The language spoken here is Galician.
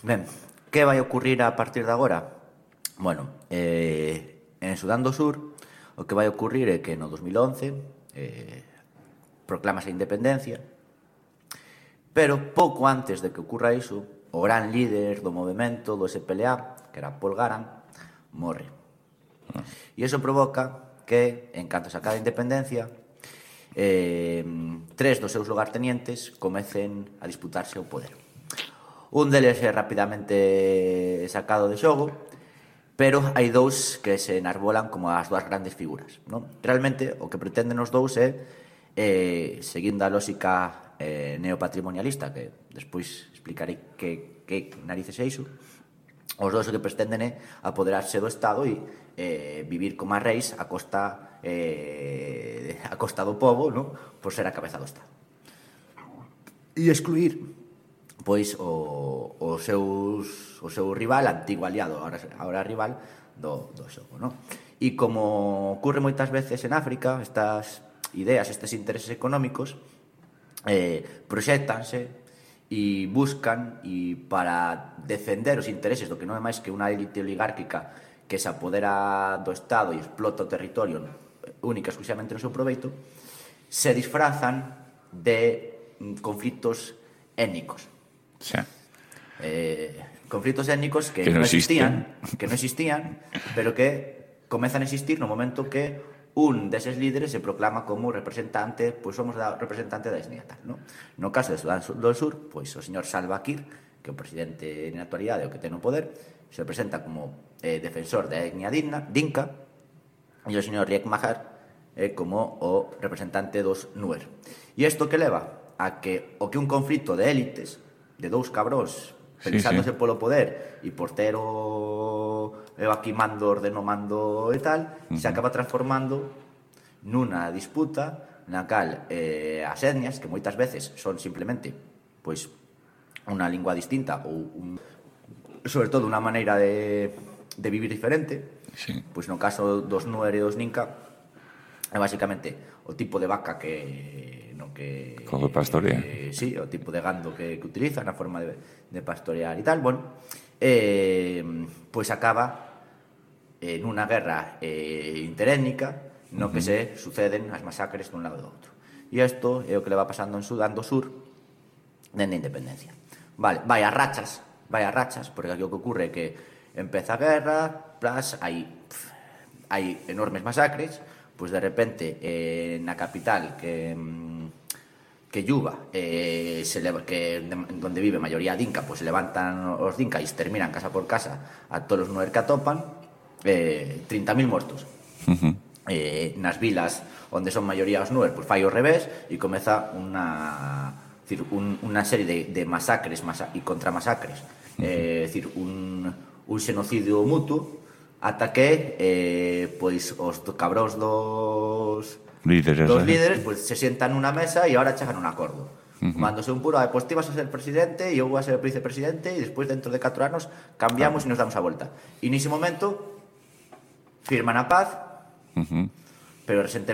Ben, que vai ocurrir a partir de agora? Bueno, en Sudán do Sur o que vai ocurrir é que no 2011 proclamase a independencia, pero pouco antes de que ocurra iso, o gran líder do movimento do SPLA, que era Paul Garan, morre. E iso provoca que, en canto se acaba a independencia, tres dos seus lugartenientes comecen a disputarse o poder. Un deles é rapidamente sacado de xogo, pero hai dous que se enarbolan como as dúas grandes figuras, non? Realmente, o que pretenden os dous é, seguindo a lógica neopatrimonialista, que despois explicarei que narices é iso, os dous o que pretenden é apoderarse do Estado e vivir como a reis a costa do povo, non? Por ser a cabeza do Estado. E excluir pois o seu rival, antigo aliado, agora rival do xogo, non? E como ocurre moitas veces en África, estas ideas, estes intereses económicos proxéctanse e buscan para defender os intereses do que non é máis que unha élite oligárquica que se apodera do Estado e explota o territorio única e exclusivamente no seu proveito, se disfrazan de conflitos étnicos. Sí. Conflitos étnicos que non existían, pero que comezan a existir no momento que un deses líderes se proclama como representante, pois somos representante da etnia tal, non? No caso de Sudán do Sur, pois o señor Salva Kiir, que é o presidente na actualidade, o que ten o poder, se presenta como defensor da etnia dinka, e o señor Riek Machar como o representante dos Nuer. E isto que leva a que un conflito de élites, de dous cabróns pensándose polo poder e por ter o aquí mando, ordeno, mando e tal, se acaba transformando nunha disputa na cal as etnias, que moitas veces son simplemente pois unha lingua distinta ou sobre todo unha maneira de vivir diferente, pois no caso dos Nuer e dos Ninka é basicamente o tipo de vaca como pastorea. Sí, o tipo de gando que utilizan, a forma de pastorear e tal, bueno, pois acaba nunha guerra interétnica no que se suceden as masacres dun lado e do outro. E isto é o que le va pasando en Sudán do Sur dende a independencia. Vale, vai a rachas, porque aquí o que ocurre é que empeza a guerra, hai enormes masacres, pois de repente na capital que Yuba, donde vive a maioría dinka, pois se levantan os dinka e exterminan casa por casa a todos os Nuer que atopan, 30.000 muertos. Nas vilas onde son maioría os Nuer, pois fai ao revés e comeza unha serie de masacres e contramasacres, un xenocidio mutuo, ata que pois os cabróns dos líderes pois se sientan nunha mesa e agora chegan un acordo. Mándose un puro, pois ti vas a ser presidente e eu vou a ser vicepresidente e despois dentro de 4 anos cambiamos e nos damos a volta. E nese momento firman a paz, pero